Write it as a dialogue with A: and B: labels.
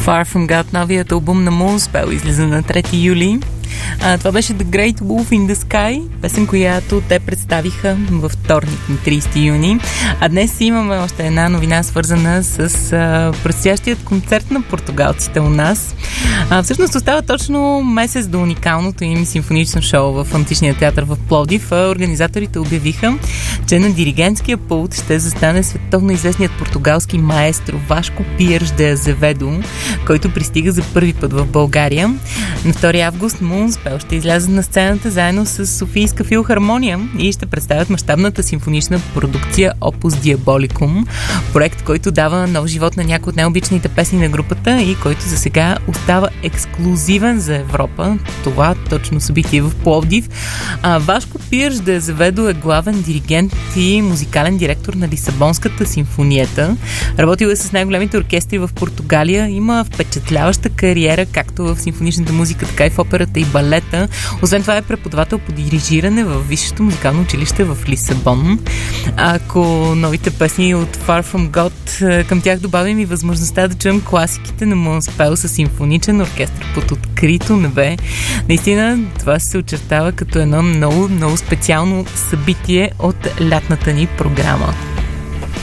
A: Far From God, новият албум на Moonspell, излиза на 3 юли. Това беше The Great Wolf in the Sky, песен, която те представиха във вторник на 30 юни. А днес имаме още една новина, свързана с предстоящият концерт на португалците у нас. Всъщност остава точно месец до уникалното им симфонично шоу в Античния театър в Пловдив. Организаторите обявиха, че на диригентския пулт ще застане световно известният португалски маестро Вашко Пиерс де Азеведо, който пристига за първи път в България. На 2 август Moonspell ще излязат на сцената заедно с Софийска филхармония и ще представят мащабната симфонична продукция Opus Diabolicum, проект, който дава нов живот на някои от необичните песни на групата и който за сега остава ексклузивен за Европа. Това точно събитие в Пловдив. Вашко Пиерс де Азеведо е главен диригент и музикален директор на Лисабонската симфониета. Работил е с най-големите оркестри в Португалия. Има впечатляваща кариера както в симфоничната музика, така и в операта и балета. Освен това е преподавател по дирижиране в Висшето музикално училище в Лисабон. Ако новите песни от Far From God, към тях добавим и възможността да чуем класиките на Moonspell с симфоничен оркестър под открито небе. Наистина това се очертава като едно много, много специално събитие от лятната ни програма.